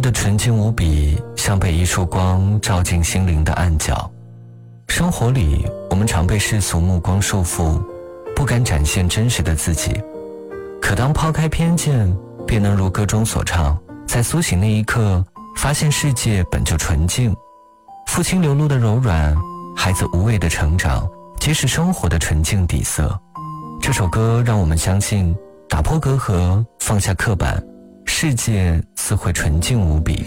的纯净无比，像被一束光照进心灵的暗角。生活里，我们常被世俗目光束缚，不敢展现真实的自己。可当抛开偏见，便能如歌中所唱，在苏醒那一刻，发现世界本就纯净。父亲流露的柔软，孩子无畏的成长，皆是生活的纯净底色。这首歌让我们相信，打破隔阂，放下刻板，世界自会纯净无比。